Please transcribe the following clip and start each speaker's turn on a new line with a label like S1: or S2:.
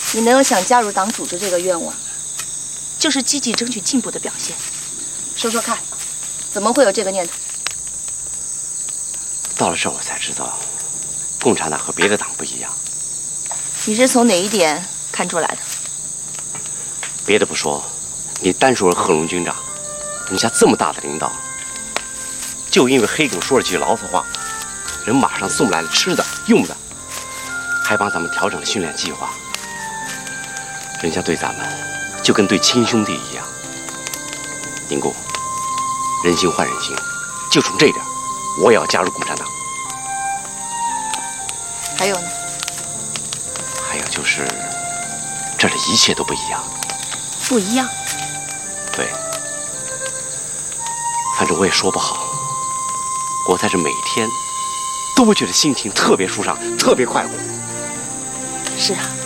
S1: 你能有想加入党组织这个愿望，
S2: 就是积极争取进步的表现。
S1: 说说看，怎么会有这个念头？
S3: 到了这儿我才知道，共产党和别的党不一样。
S1: 你是从哪一点看出来的？
S3: 别的不说，你单说贺龙军长，人家这么大的领导，就因为黑狗说了句牢骚话，人马上送来了吃的用的，还帮咱们调整了训练计划。人家对咱们就跟对亲兄弟一样。宁姑，人心换人心，就冲这一点，我也要加入共产党。
S1: 还有呢？
S3: 还有就是，这里一切都不一样。
S1: 不一样。
S3: 对，反正我也说不好。我在这每天都会觉得心情特别舒畅，特别快活。
S1: 是啊。